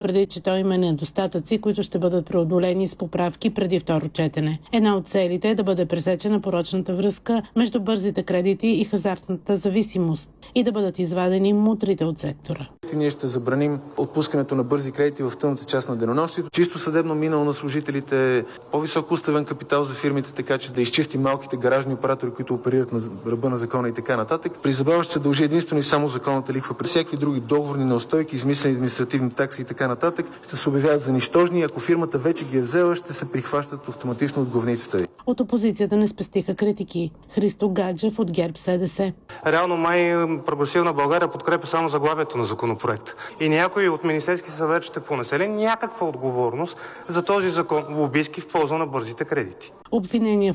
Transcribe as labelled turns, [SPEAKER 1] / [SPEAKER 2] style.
[SPEAKER 1] предвид, че той има недостатъци, които ще бъдат преодолени с поправки преди второ четене. Една от целите е да бъде пресечена порочната връзка между бързите кредити и хазартната зависимост и да бъдат извадени мутрите от сектора.
[SPEAKER 2] Ние ще забраним отпускането на бързи кредити в тъмната част на денонощието. Чисто съдебно минало на служителите, по-висок уставен капитал за фирмите, така че да изчистим малките гаражни оператори, които оперират на ръба на закона и така нататък. При забава ще се дължи единствено и само законната лихва. При всякакви други договорни неустойки, измислени административни такси и така нататък ще се обявяват за нищожни. Ако фирмата вече ги е взела, ще се прихващат автоматично от главницата.
[SPEAKER 1] От опозицията не спестиха критики. Христо Гаджев от ГЕРБ-СДС.
[SPEAKER 3] Реално май Прогресивна България подкрепя само заглавието на законопроект. И някой от Министерски съвет ще понесе ли някаква отговорност за този закон лобистки в полза на бързите кредити?
[SPEAKER 1] Обвинения